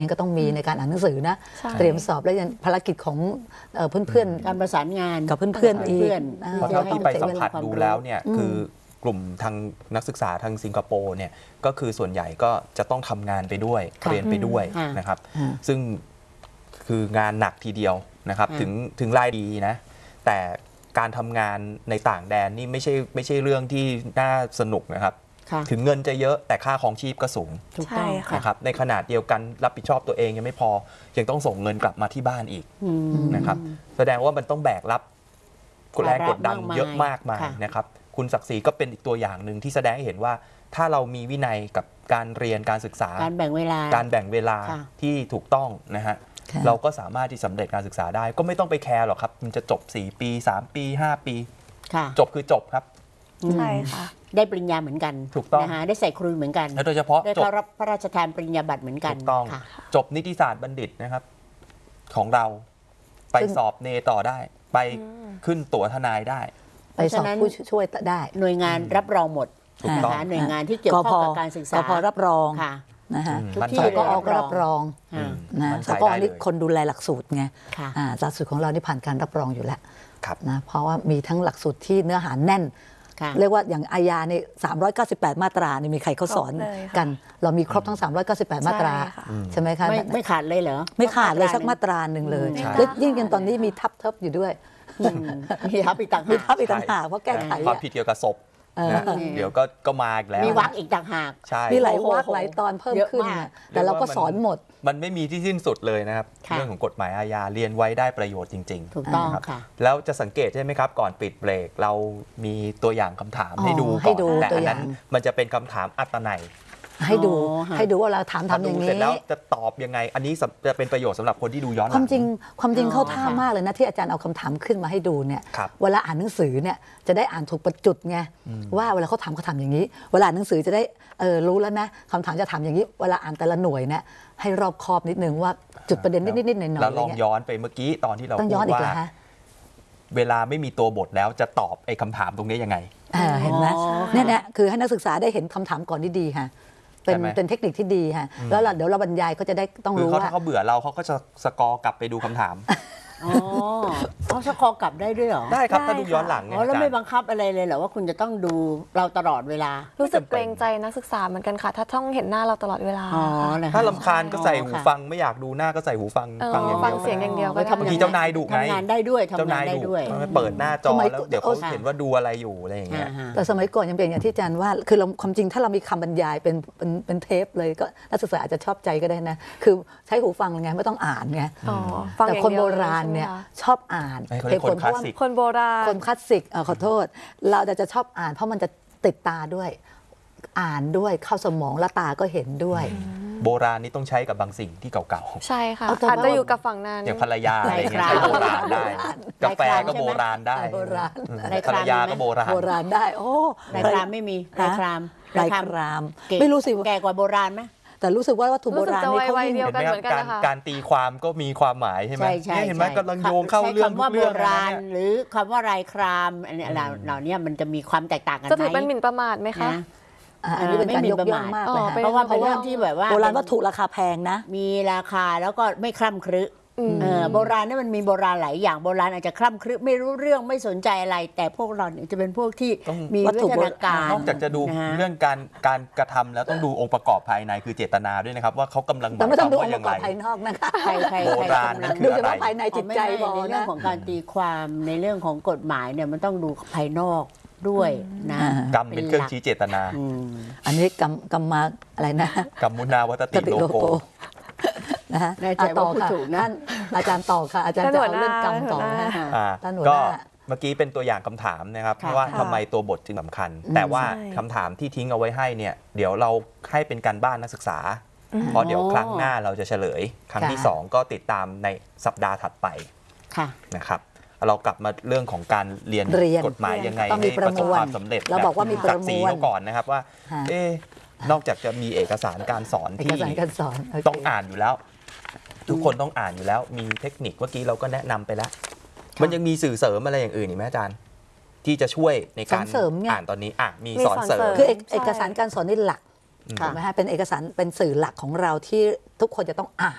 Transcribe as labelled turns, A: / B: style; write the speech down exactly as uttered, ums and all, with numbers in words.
A: ก็ต้องมีในการอ่านหนังสือนะเตรียมสอบและยังภารกิจของเพื่อน
B: ๆการประสานงาน
A: กับเพื่อนๆอีก
C: เพราะเท่าที่ไปสัมผัสดูแล้วเนี่ยคือกลุ่มทางนักศึกษาทางสิงคโปร์เนี่ยก็คือส่วนใหญ่ก็จะต้องทำงานไปด้วยเรียนไปด้วยนะครับซึ่งคืองานหนักทีเดียวนะครับถึงถึงรายดีนะแต่การทำงานในต่างแดนนี่ไม่ใช่ไม่ใช่เรื่องที่น่าสนุกนะครับถึงเงินจะเยอะแต่ค่าครองชีพก็สูง
B: ใช่ค่ะ
C: นะครับในขนาดเดียวกันรับผิดชอบตัวเองยังไม่พอยังต้องส่งเงินกลับมาที่บ้านอีกนะครับแสดงว่ามันต้องแบกรับแรงกดดันเยอะมากมายนะครับคุณศักดิ์ศรีก็เป็นอีกตัวอย่างหนึ่งที่แสดงให้เห็นว่าถ้าเรามีวินัยกับการเรียนการศึกษา
B: การแบ่งเวลา
C: การแบ่งเวลาที่ถูกต้องนะฮะเราก็สามารถที่สำเร็จการศึกษาได้ก็ไม่ต้องไปแคร์หรอกครับมันจะจบสี่ปีสามปีห้าปีจบคือจบครับ
D: ใช่ค่ะ
B: ได้ปริญญาเหมือนกัน
C: ถูกต้อง
B: นะคะได้ใส่ครูเหมือนกัน
C: แล้วโดยเฉพาะ
B: ได้รับพระราชทานปริญญาบัตรเหมือนกัน
C: ถูกต้องจบนิติศาสตร์บัณฑิตนะครับของเราไปสอบเนต่อได้ไปขึ้นตั๋วทนายได้
A: ไปสอบผู้ช่วยได้
B: หน่วยงานรับรองหมดนะคะหน่วยงานที่เกี่ยวข้องกับการศึกษา
A: ก็พอรับรองนะคะทุกที่ก็ออกรับรองนะแล้วก็นี่คนดูแลหลักสูตรไงหลักสูตรของเรานี่ผ่านการรับรองอยู่แล้วนะเพราะว่ามีทั้งหลักสูตรที่เนื้อหาแน่นเรียกว่าอย่างอาญาในสามร้อยเก้าสิบแปดมาตรานี่มีใครเขาสอนกันเรามีครบทั้งสามร้อยเก้าสิบแปดมาตราใช่ไหมคะ
B: ไม่ขาดเลยเหรอ
A: ไม่ขาดเลยสักมาตราหนึ่งเลยแล้วยิ่งกันตอนนี้มีทับทับอยู่ด้วย
B: มีทับอีกต่างหาก
A: มีทับอีกต่างหากเพราะแก้ไข
C: ความผิดเกี่ยวกับศพเดี๋ยวก็ก็มาอีกแล้ว
B: มีวรรคอีกต่างหาก
A: มีหลายวรรคหลายตอนเพิ่มขึ้นแต่เราก็สอนหมด
C: มันไม่มีที่สิ้นสุดเลยนะครับเรื่องของกฎหมายอาญาเรียนไว้ได้ประโยชน์จริง
B: ๆถูกต้องค่ะ
C: แล้วจะสังเกตใช่ไหมครับก่อนปิดเบรกเรามีตัวอย่างคำถามให้ดูก่อนแต่อันนั้นมันจะเป็นคำถามอัตนัย
A: ให้ดูให้ดูว่าเราถามทำอย่างนี้
C: เสร็จแล้วจะตอบยังไงอันนี้จะเป็นประโยชน์สำหรับคนที่ดูย้อนหลัง
A: ความจริงความจริงเข้าท่ามากเลยนะที่อาจารย์เอาคำถามขึ้นมาให้ดูเนี่ยเวลาอ่านหนังสือเนี่ยจะได้อ่านถูกประจุดไงว่าเวลาเขาถามเขาถามอย่างนี้เวลาหนังสือจะได้เออรู้แล้วนะคำถามจะถามอย่างนี้เวลาอ่านแต่ละหน่วยเนี่ยให้รอบคอบนิดนึงว่าจุดประเด็นนิดๆหน่อยๆ
C: แล้วลองย้อนไปเมื่อกี้ตอนที่เราพูดว่าเวลาไม่มีตัวบทแล้วจะตอบไอ้คำถามตรงนี้ยังไง
A: เห็นไหมเนี่ยเนี่ยคือให้นักศึกษาได้เห็นคำถามก่อนดีๆค่ะเป็นเป็นเทคนิคที่ดีค่ะแล้วเดี๋ยวเราบรรยายเขาจะได้ต้องรู้ว่า
C: ถ้าเขาเบื่อเราเขาก็จะสกอร์กลับไปดูคำถาม
B: อ๋อเขาสกอร์กลับได้ด้วยเหรอ
C: ได้ครับถ้าดูย้อนหลัง
B: อ๋อแล้วไม่บังคับอะไรเลยเหรอว่าคุณจะต้องดูเราตลอดเวลา
D: รู้สึกเกรงใจนักศึกษาเหมือนกันค่ะถ้าต้องเห็นหน้าเราตลอดเวลา
C: ถ้าลำคาญก็ใส่หูฟังไม่อยากดูหน้าก็ใส่หูฟัง
D: ฟังอย่างเดียวเสียงอย่างเดียวก็
C: บางทีเจ้านายดุไง
B: ทำงานได้ด้วยทำงานได้ด้วย
C: เปิดหน้าจอแล้วเดี๋ยวเขาเห็นว่าดูอะไรอยู่อะไรอย่างเงี้ย
A: แต่สมัยก่อนยังเป็นอย่างที่อาจารย์ว่าคือเราความจริงถ้าเรามีคำบรรยายเป็นเป็นเป็นเทปเลยก็นักศึกษาอาจจะชอบใจก็ได้นะคือใช้หูฟังไงไม่ต้องอ่านไงแต่คนโบราณเนี่ยชอบอ่าน
C: เป็นคนคลาสสิก
D: คนโบราณ
A: คนคลาสสิกขอโทษเราจะจะชอบอ่านเพราะมันจะติดตาด้วยอ่านด้วยเข้าสมองและตาก็เห็นด้วย
C: โบราณนี่ต้องใช้กับบางสิ่งที่เก่า
D: ๆใช่ค่ะอาจจะอยู่กับฝั่งนั้น
C: อย่างภรรยาอะไรเงี้ยใช้โบราณได้กาแฟก็โบราณได้ภรรยาก็โบราณ
A: โบราณได้โอ้
B: ไรครามไม่มีไรคราม
A: ไรครามไม่รู้สิ
B: แก่กว่าโบราณไหม
A: แต่รู้สึกว่าวัตถุโบราณนี่เขา
D: เดียวกันเหมือนกัน
C: นะคะการตีความก็มีความหมายใช่ไหมเห็นไหมกำลังโยงเข้าเรื่อง
B: คำว่าโบราณหรือคำว่าไรครามอันนี้เหล่านี้มันจะมีความแตกต่างกันไหม
D: จะถือเป็นหมิ่นประมาทไหมคะ
A: อันนี้เป็นการยกย่องมากเลย
B: เพราะว่าเป็นเรื่องที่แบบว่า
A: โบราณวัตถุราคาแพงนะ
B: มีราคาแล้วก็ไม่คร่ำครึโบราณนี่มันมีโบราณหลายอย่างโบราณอาจจะคร่ำครึไม่รู้เรื่องไม่สนใจอะไรแต่พวกเราเนี่ยจะเป็นพวกที่มีวิทยาการ
C: นอกจากจะดูเรื่องการการกระทำแล้วต้องดูองค์ประกอบภายในคือเจตนาด้วยนะครับว่าเขากำลัง
A: แต่ไม่ต้องดูองค์ประกอบภายนอกนะคะ
C: โบราณ
A: ดูเฉพาะภายในจิตใจบอก
B: ในเรื่องของการตีความในเรื่องของกฎหมายเนี่ยมันต้องดูภายนอกด้วยนะ
C: กรรมเป็นเครื่องชี้เจตนา
A: อันนี้กรรมกรรมมาอะไรนะ
C: กรรมุนาวัตติโลโก
A: นะฮะต่อค่ะท่านอาจารย์ต่อค่ะอาจารย์จะเอาเรื่องกรรมต่อนะ
C: ก็เมื่อกี้เป็นตัวอย่างคำถามนะครับว่าทำไมตัวบทจึงสำคัญแต่ว่าคำถามที่ทิ้งเอาไว้ให้เนี่ยเดี๋ยวเราให้เป็นการบ้านนักศึกษาเพราะเดี๋ยวครั้งหน้าเราจะเฉลยครั้งที่สองก็ติดตามในสัปดาห์ถัดไปนะครับเรากลับมาเรื่องของการเรียนกฎหมายยังไงให้ประสบความสำเร็จ
A: เราบอกว่ามีประมวล
C: ก่อนนะครับว่าเอ๊นอกจากจะมีเอกสารการสอนที่ต้องอ่านอยู่แล้วทุกคนต้องอ่านอยู่แล้วมีเทคนิคเมื่อกี้เราก็แนะนำไปแล้วมันยังมีสื่อเสริมอะไรอย่างอื่นอีกไหมอาจารย์ที่จะช่วยในการอ่านตอนนี้อ่ะมีสอนเสริม
A: คือเอกสารการสอนนี่หลักถูกไหมฮะเป็นเอกสารเป็นสื่อหลักของเราที่ทุกคนจะต้องอ่าน